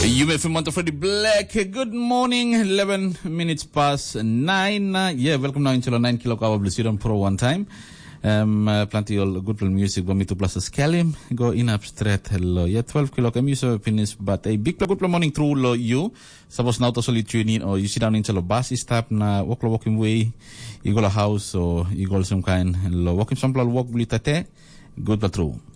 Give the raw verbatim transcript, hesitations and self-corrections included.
You may feel Monte Freddy Black. Good morning, eleven minutes past nine. Uh, yeah, welcome now into the nine kilo hour Blue Serum Pro one time. Um, uh, plenty of good music by me to plus a scalim. Go in up straight. Hello. Yeah, twelve kilo music finish, but a big good morning through lo you. Suppose now to solid tune in or you sit down into the bus stop na walk walking way. You go to house or you go some kind lo walking sample walk blitate. Good but true.